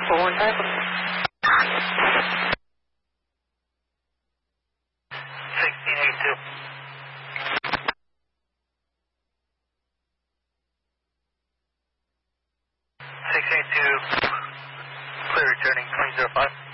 For one time. 1682. 1682, clear returning 2005.